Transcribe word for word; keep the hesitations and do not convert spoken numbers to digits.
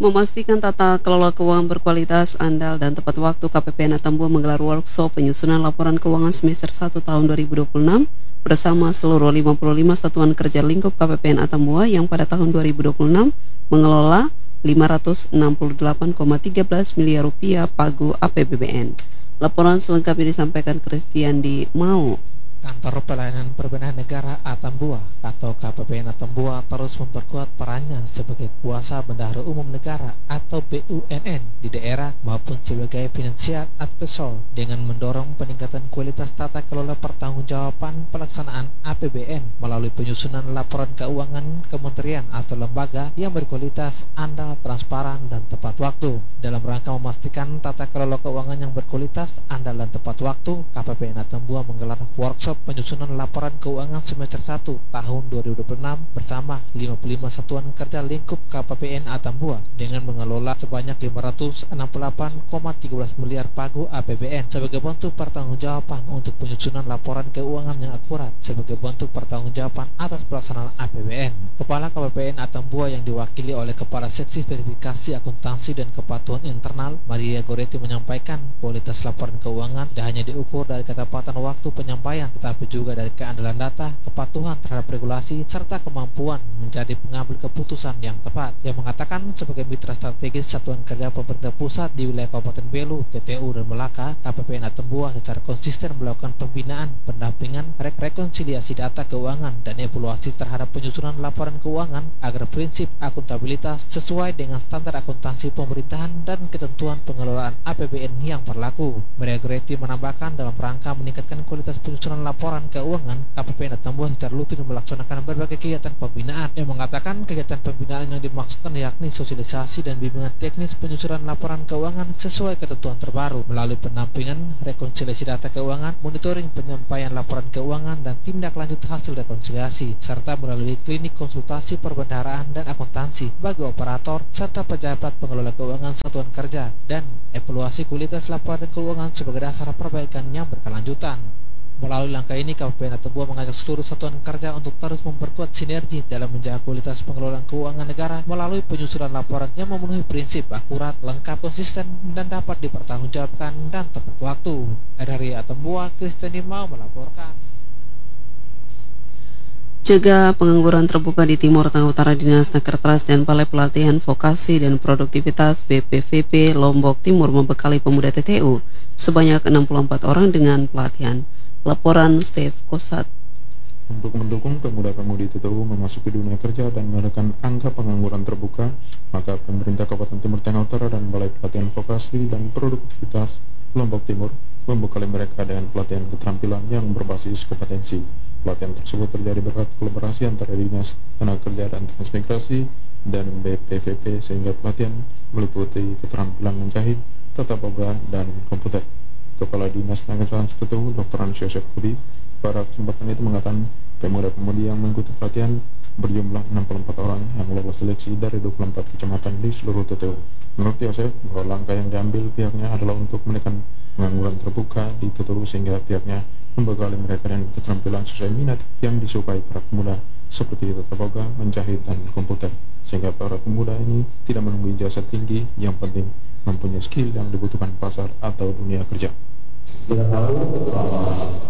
Memastikan tata kelola keuangan berkualitas, andal, dan tepat waktu, K P P N Atambua menggelar workshop penyusunan laporan keuangan semester satu tahun dua ribu dua puluh enam bersama seluruh lima puluh lima satuan kerja lingkup K P P N Atambua yang pada tahun dua ribu dua puluh enam mengelola lima ratus enam puluh delapan koma satu tiga miliar rupiah pagu A P B N. Laporan selengkapnya disampaikan Kristiandi Mau. Kantor Pelayanan Perbendaharaan Negara Atambua atau K P P N Atambua terus memperkuat perannya sebagai kuasa bendahara umum negara atau B U N N di daerah maupun sebagai financial advisor dengan mendorong peningkatan kualitas tata kelola pertanggungjawaban pelaksanaan A P B N melalui penyusunan laporan keuangan kementerian atau lembaga yang berkualitas, andal, transparan, dan tepat waktu. Dalam rangka memastikan tata kelola keuangan yang berkualitas, andal, dan tepat waktu, K P P N Atambua menggelar workshop penyusunan laporan keuangan semester satu tahun dua ribu dua puluh enam bersama lima puluh lima satuan kerja lingkup K P P N Atambua dengan mengelola sebanyak lima ratus enam puluh delapan koma satu tiga miliar pagu A P B N sebagai bentuk pertanggungjawaban untuk penyusunan laporan keuangan yang akurat sebagai bentuk pertanggungjawaban atas pelaksanaan A P B N. Kepala K P P N Atambua yang diwakili oleh Kepala Seksi Verifikasi Akuntansi dan Kepatuhan Internal Maria Goretti menyampaikan kualitas laporan keuangan tidak hanya diukur dari ketepatan waktu penyampaian tapi juga dari keandalan data, kepatuhan terhadap regulasi, serta kemampuan menjadi pengambil keputusan yang tepat. Yang mengatakan sebagai mitra strategis Satuan Kerja Pemerintah Pusat di wilayah Kabupaten Belu, T T U, dan Melaka, K P P N Atambua secara konsisten melakukan pembinaan, pendampingan, re rekonsiliasi data keuangan, dan evaluasi terhadap penyusunan laporan keuangan agar prinsip akuntabilitas sesuai dengan standar akuntansi pemerintahan dan ketentuan pengelolaan A P B N yang berlaku. Maria Goretti menambahkan dalam rangka meningkatkan kualitas penyusunan laporan keuangan, K P P N Atambua secara rutin melaksanakan berbagai kegiatan pembinaan. Yang mengatakan kegiatan pembinaan yang dimaksudkan yakni sosialisasi dan bimbingan teknis penyusunan laporan keuangan sesuai ketentuan terbaru melalui pendampingan, rekonsiliasi data keuangan, monitoring penyampaian laporan keuangan, dan tindak lanjut hasil rekonsiliasi, serta melalui klinik konsultasi perbendaharaan dan akuntansi bagi operator serta pejabat pengelola keuangan satuan kerja, dan evaluasi kualitas laporan keuangan sebagai dasar perbaikan yang berkelanjutan. Melalui langkah ini, K P P N Atambua mengajak seluruh satuan kerja untuk terus memperkuat sinergi dalam menjaga kualitas pengelolaan keuangan negara melalui penyusunan laporan yang memenuhi prinsip akurat, lengkap, konsisten, dan dapat dipertanggungjawabkan dan tepat waktu. R R I Atambua, Kristiandi Mau melaporkan. Cegah pengangguran terbuka di Timur Tengah Utara, Dinas Nakertras dan Balai Pelatihan Vokasi dan Produktivitas B P V P Lombok Timur membekali pemuda T T U sebanyak enam puluh empat orang dengan pelatihan. Laporan Steve Kosat. Untuk mendukung pemuda-pemudi T T U memasuki dunia kerja dan menekan angka pengangguran terbuka, maka pemerintah Kabupaten Timur Tengah Utara dan Balai Pelatihan Vokasi dan Produktivitas Lombok Timur membekali mereka dengan pelatihan keterampilan yang berbasis kompetensi. Pelatihan tersebut terjadi berkat kolaborasi antara Dinas Tenaga Kerja dan Transmigrasi dan B P V P sehingga pelatihan meliputi keterampilan menjahit, tata boga, dan komputer. Kepala Dinas Tenaga Kerja T T U, Doktor Hans Yosef Budi, pada kesempatan itu mengatakan pemuda-pemudi yang mengikuti pelatihan berjumlah enam puluh empat orang yang lolos seleksi dari dua puluh empat kecamatan di seluruh T T U. Menurut Yosef, bahwa langkah yang diambil pihaknya adalah untuk menekan pengangguran terbuka di T T U sehingga pihaknya membekali mereka dengan keterampilan sesuai minat yang disukai para pemuda seperti tata boga, menjahit, dan komputer, sehingga para pemuda ini tidak menunggu ijazah tinggi, yang penting mempunyai skill yang dibutuhkan pasar atau dunia kerja. Kita tahu bahwa